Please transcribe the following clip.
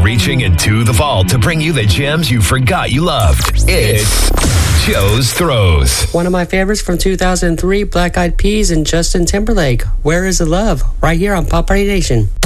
reaching into the vault to bring you the gems you forgot you loved. It's Joe's Throws. One of my favorites from 2003, Black Eyed Peas and Justin Timberlake. Where is the Love? Right here on Pop Party Nation.